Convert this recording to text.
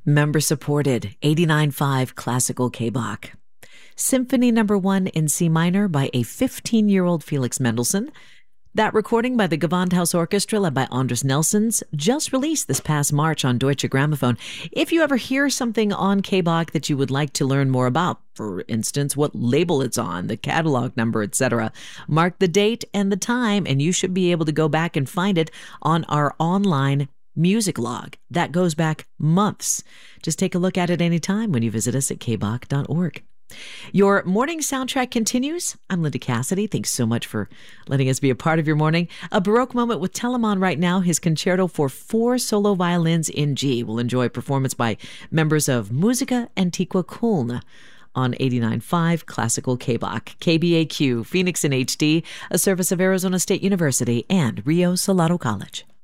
Member supported 89.5 Classical K-Bach. Symphony No. 1 in C minor by a 15-year-old Felix Mendelssohn. That recording by the Gewandhaus Orchestra led by Andres Nelsons just released this past March on Deutsche Grammophon. If you ever hear something on K-Bach that you would like to learn more about, for instance, what label it's on, the catalog number, etc., mark the date and the time, and you should be able to go back and find it on our online music log. That goes back months. Just take a look at it anytime when you visit us at kbach.org. Your morning soundtrack continues. I'm Linda Cassidy. Thanks so much for letting us be a part of your morning. A Baroque moment with Telemann right now. His concerto for 4 solo violins in G. We'll enjoy a performance by members of Musica Antiqua Köln on 89.5 Classical K-Bach. KBAQ, Phoenix in HD, a service of Arizona State University and Rio Salado College.